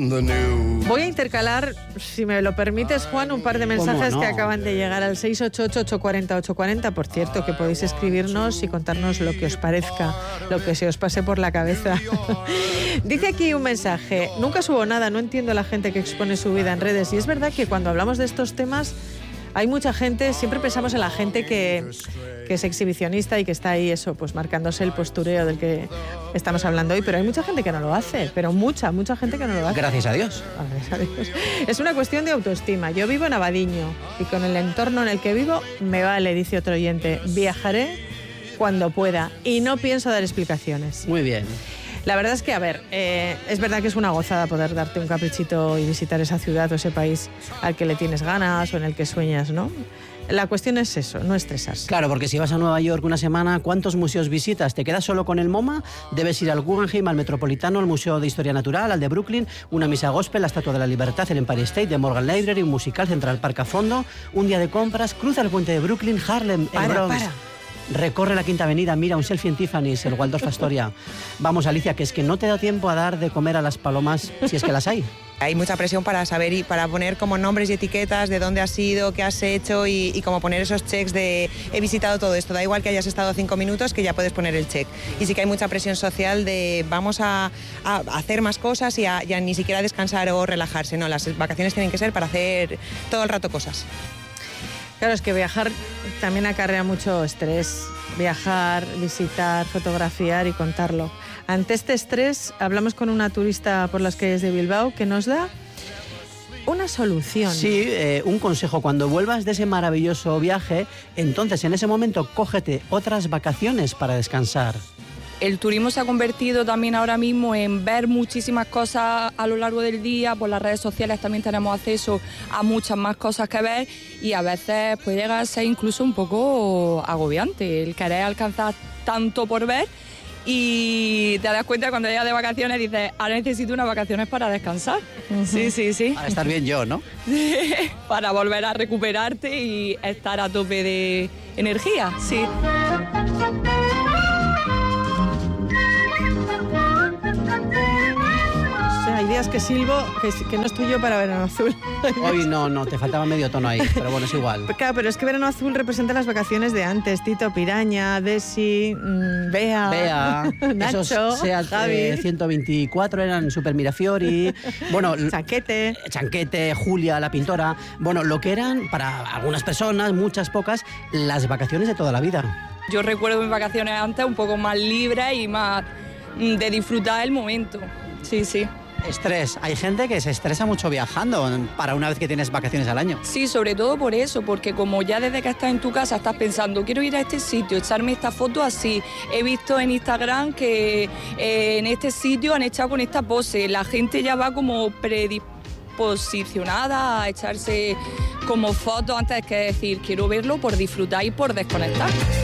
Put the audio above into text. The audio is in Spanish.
Voy a intercalar, si me lo permites, Juan, un par de mensajes que acaban de llegar al 688-840-840. Por cierto, que podéis escribirnos y contarnos lo que os parezca, lo que se os pase por la cabeza. Dice aquí un mensaje: nunca subo nada, no entiendo a la gente que expone su vida en redes. Y es verdad que cuando hablamos de estos temas hay mucha gente, siempre pensamos en la gente que es exhibicionista y que está ahí pues marcándose el postureo del que estamos hablando hoy, pero hay mucha gente que no lo hace, pero mucha gente que no lo hace. Gracias a Dios. Gracias a Dios. Es una cuestión de autoestima. Yo vivo en Abadiño y con el entorno en el que vivo me vale, dice otro oyente. Viajaré cuando pueda y no pienso dar explicaciones. Muy bien. La verdad es que, es verdad que es una gozada poder darte un caprichito y visitar esa ciudad o ese país al que le tienes ganas o en el que sueñas, ¿no? La cuestión es eso, no estresarse. Claro, porque si vas a Nueva York una semana, ¿cuántos museos visitas? ¿Te quedas solo con el MoMA? Debes ir al Guggenheim, al Metropolitano, al Museo de Historia Natural, al de Brooklyn, una misa gospel, la Estatua de la Libertad, el Empire State, de Morgan Library, un musical, Central Park a fondo, un día de compras, cruza el puente de Brooklyn, Harlem, el Bronx. Recorre la Quinta Avenida, mira un selfie en Tiffany's, el Waldorf Astoria. Vamos, Alicia, que es que no te da tiempo a dar de comer a las palomas, si es que las hay. Hay mucha presión para saber y para poner como nombres y etiquetas de dónde has ido, qué has hecho y como poner esos checks de he visitado todo esto. Da igual que hayas estado 5 minutos que ya puedes poner el check. Y sí que hay mucha presión social de vamos a hacer más cosas y a ni siquiera descansar o relajarse. No, las vacaciones tienen que ser para hacer todo el rato cosas. Claro, es que viajar también acarrea mucho estrés. Viajar, visitar, fotografiar y contarlo. Ante este estrés, hablamos con una turista por las calles de Bilbao que nos da una solución. Sí, un consejo. Cuando vuelvas de ese maravilloso viaje, entonces en ese momento cógete otras vacaciones para descansar. El turismo se ha convertido también ahora mismo en ver muchísimas cosas a lo largo del día. Por las redes sociales también tenemos acceso a muchas más cosas que ver y a veces puede llegar a ser incluso un poco agobiante el querer alcanzar tanto por ver y te das cuenta cuando llegas de vacaciones y dices, ahora necesito unas vacaciones para descansar. Uh-huh. Sí. Para estar bien yo, ¿no? Para volver a recuperarte y estar a tope de energía, sí. Hay días que silbo que no estoy yo para Verano Azul. Hoy no, te faltaba medio tono ahí, pero bueno, es igual. Claro, pero es que Verano Azul representa las vacaciones de antes. Tito Piraña, Desi, Bea, Nacho, esos Seat, Javi. 124 eran Super Mirafiori, bueno, Chanquete, Julia, la pintora. Bueno, lo que eran para algunas personas, muchas pocas, las vacaciones de toda la vida. Yo recuerdo mis vacaciones antes un poco más libres y más de disfrutar el momento. Sí. Estrés. Hay gente que se estresa mucho viajando para una vez que tienes vacaciones al año. Sí, sobre todo por eso, porque como ya desde que estás en tu casa estás pensando, quiero ir a este sitio, echarme esta foto así. He visto en Instagram que en este sitio han echado con esta pose. La gente ya va como predisposicionada a echarse como fotos antes que decir, quiero verlo por disfrutar y por desconectar.